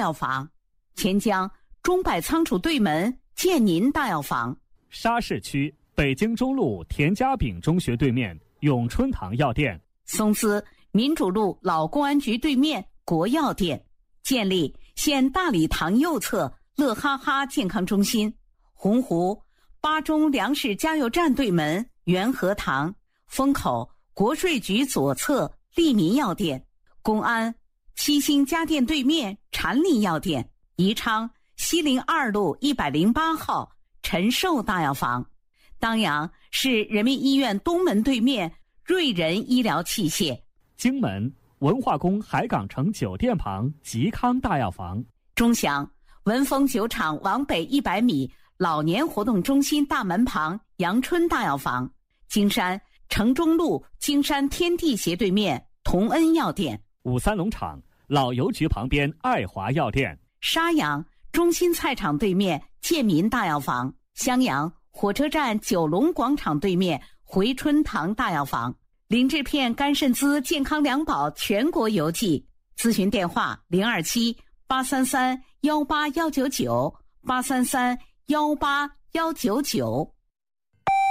药房，钱江中百仓储对门建宁大药房， 沙市区北京中路田家炳中学对面永春堂药店， 松滋民主路老公安局对面国药店，建立县大礼堂右侧乐哈哈健康中心，洪湖巴中粮食加油站对门元和堂，风口国税局左侧利民药店，公安七星家电对面禅林药店，宜昌西陵2路108号陈寿大药房，当阳市人民医院东门对面瑞仁医疗器械， 荆门文化宫海港城酒店旁吉康大药房， 钟祥文峰酒厂往北100米老年活动中心大门旁阳春大药房，金山城中路金山天地斜对面同恩药店， 五三农场老邮局旁边爱华药店， 沙阳中心菜场对面建民大药房，襄阳火车站九龙广场对面回春堂大药房，林志片肝肾滋健康良宝全国邮寄，咨询电话027-833-18199 833-18199。